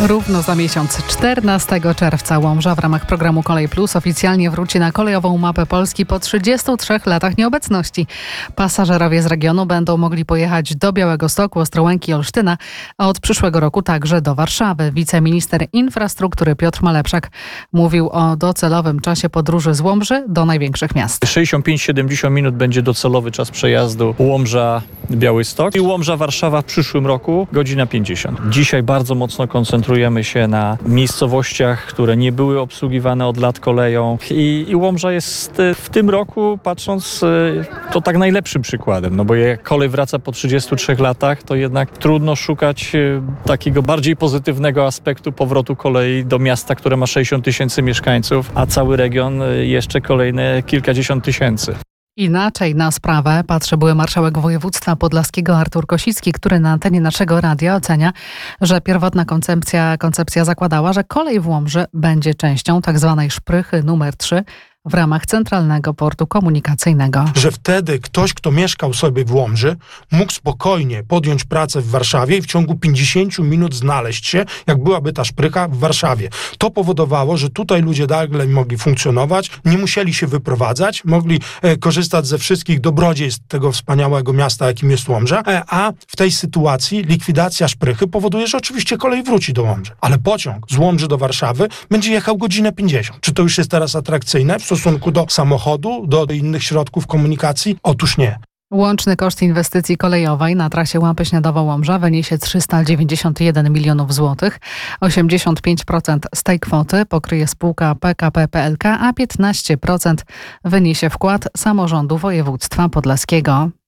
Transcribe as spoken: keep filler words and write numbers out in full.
Równo za miesiąc, czternastego czerwca, Łomża w ramach programu Kolej Plus oficjalnie wróci na kolejową mapę Polski po trzydziestu trzech latach nieobecności. Pasażerowie z regionu będą mogli pojechać do Białegostoku, Ostrołęki i Olsztyna, a od przyszłego roku także do Warszawy. Wiceminister infrastruktury Piotr Malepszak mówił o docelowym czasie podróży z Łomży do największych miast. sześćdziesiąt pięć do siedemdziesięciu minut będzie docelowy czas przejazdu Łomża-Białystok i Łomża-Warszawa w przyszłym roku godzina pięćdziesiąt. Dzisiaj bardzo mocno koncentrujemy się na miejscowościach, które nie były obsługiwane od lat koleją i, i Łomża jest w tym roku, patrząc, to tak najlepszym przykładem, no bo jak kolej wraca po trzydziestu trzech latach, to jednak trudno szukać takiego bardziej pozytywnego aspektu powrotu kolei do miasta, które ma sześćdziesiąt tysięcy mieszkańców, a cały region jeszcze kolejne kilkadziesiąt tysięcy. Inaczej na sprawę patrzy były marszałek województwa podlaskiego Artur Kosicki, który na antenie naszego radia ocenia, że pierwotna koncepcja, koncepcja zakładała, że kolej w Łomży będzie częścią tzw. szprychy numer trzy w ramach Centralnego Portu Komunikacyjnego. Że wtedy ktoś, kto mieszkał sobie w Łomży, mógł spokojnie podjąć pracę w Warszawie i w ciągu pięćdziesięciu minut znaleźć się, jak byłaby ta szprycha, w Warszawie. To powodowało, że tutaj ludzie dalej mogli funkcjonować, nie musieli się wyprowadzać, mogli e, korzystać ze wszystkich dobrodziejstw tego wspaniałego miasta, jakim jest Łomża, e, a w tej sytuacji likwidacja szprychy powoduje, że oczywiście kolej wróci do Łomży. Ale pociąg z Łomży do Warszawy będzie jechał godzinę pięćdziesiąt. Czy to już jest teraz atrakcyjne w stosunku do samochodu, do innych środków komunikacji? Otóż nie. Łączny koszt inwestycji kolejowej na trasie Łampy-Śniadowo-Łomża wyniesie trzysta dziewięćdziesiąt jeden milionów złotych. osiemdziesiąt pięć procent z tej kwoty pokryje spółka P K P P L K, a piętnaście procent wyniesie wkład samorządu województwa podlaskiego.